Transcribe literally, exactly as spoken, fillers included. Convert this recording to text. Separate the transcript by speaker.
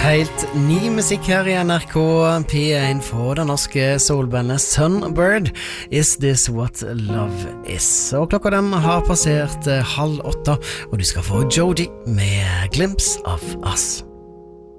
Speaker 1: Helt ny musikk her i N R K P one for det norske soulbandet Sunbird. Is this what love is? Og klokka den har passert halv åtta, og du skal få Joji med Glimpse of Us.